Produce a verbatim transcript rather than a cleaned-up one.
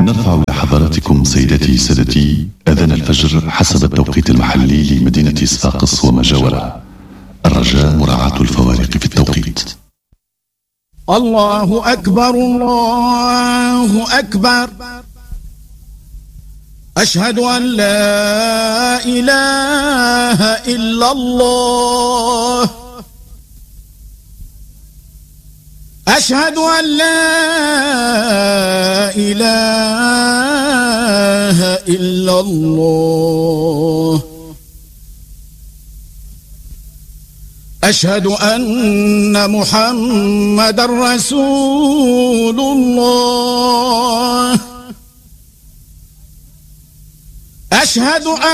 نرفع لحضراتكم سيداتي سادتي أذان الفجر حسب التوقيت المحلي لمدينة صفاقس وما جاورها. الرجاء مراعاة الفوارق في التوقيت. الله أكبر الله أكبر، أشهد أن لا إله إلا الله، أشهد أن لا إله إلا الله، أشهد أن محمد رسول الله، أشهد أن